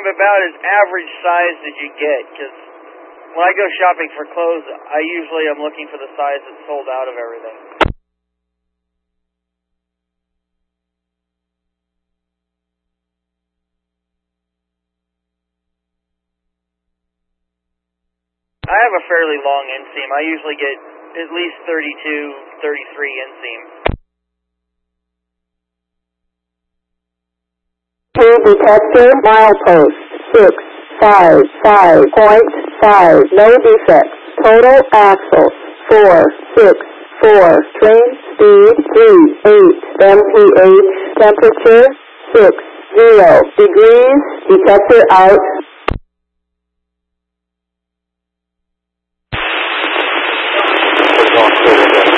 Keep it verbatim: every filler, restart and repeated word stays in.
about as average size as you get, because when I go shopping for clothes, I usually am looking for the size that's sold out of everything. I have a fairly long inseam. I usually get at least thirty-two, thirty-three inseam. Detector, milepost, six, five, five point five, no defects. Total axle, four, six, four. Train speed, three, eight. M P H, temperature, six, zero degrees. Detector out.